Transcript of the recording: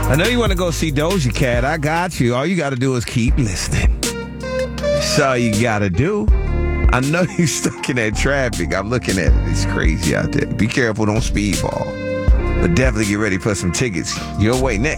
I know you want to go see Doja Cat. I got you. All you got to do is keep listening. That's all you got to do. I know you stuck in that traffic. I'm looking at it. It's crazy out there. Be careful. Don't speedball. But definitely get ready for some tickets. Your way next.